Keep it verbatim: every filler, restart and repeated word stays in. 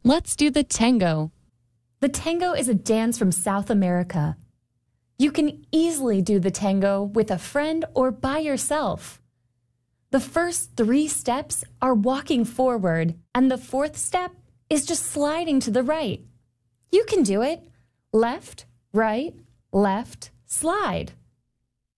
Let's do the tango. The tango is a dance from South America. You can easily do the tango with a friend or by yourself. The first three steps are walking forward, and the fourth step is just sliding to the right. You can do it. Left, right, left, slide.